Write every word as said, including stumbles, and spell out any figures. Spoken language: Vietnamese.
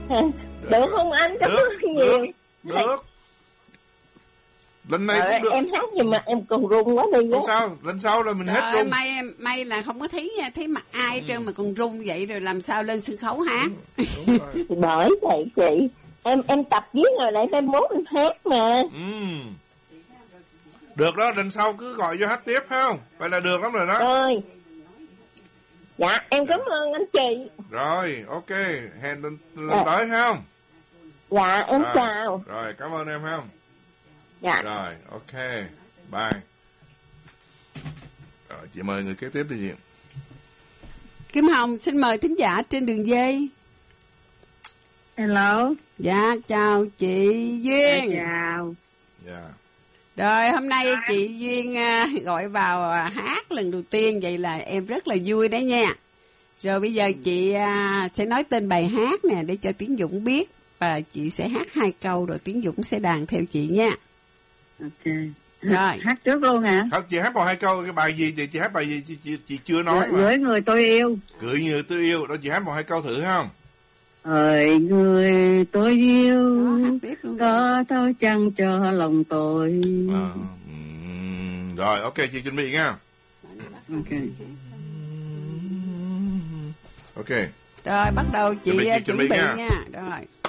Được không anh? Cảm ơn nhiều. Được, được. Lần này Rồi, cũng được. em hát gì mà em còn run quá đi. Không sao, lần sau là mình Trời hết ơi, run. may may là không có thấy thấy mặt ai hết trơn mà còn run vậy rồi làm sao lên sân khấu hát. Đúng rồi. Bởi vậy chị, em em tập viết rồi lại mai mốt em hát mà. Ừ. Được đó, lần sau cứ gọi vô hát tiếp phải không? Vậy là được lắm rồi đó. Rồi. Dạ, em cảm ơn anh chị. Rồi, ok, hẹn lần, lần Dạ. tới phải không? Dạ, em Rồi. chào. Rồi, cảm ơn em phải không? Dạ. Rồi, ok, bye. Rồi, chị mời người kế tiếp đi chị. Kim Hồng xin mời thính giả trên đường dây. Hello. Dạ, chào chị Duyên. Chào. Dạ. Rồi hôm nay chị Duyên à, gọi vào à, hát lần đầu tiên, vậy là em rất là vui đấy nha. Rồi bây giờ chị à, sẽ nói tên bài hát nè để cho Tiến Dũng biết, và chị sẽ hát hai câu rồi Tiến Dũng sẽ đàn theo chị nha. Ok. Rồi. Hát trước luôn hả? Không, chị hát một hai câu, cái bài gì chị, chị hát bài gì chị, chị, chị chưa nói mà. Gửi người tôi yêu. Gửi người tôi yêu, đó chị hát một hai câu thử không? Hỡi người tôi yêu, Đó, hát tiếp luôn. có thấu chăng cho lòng tôi. À, um, rồi, ok, chị chuẩn bị nha. Ok. Ok. Rồi bắt đầu chị, Chuẩn bị, chị à, chuẩn chuẩn bị bị nha. nha. Rồi.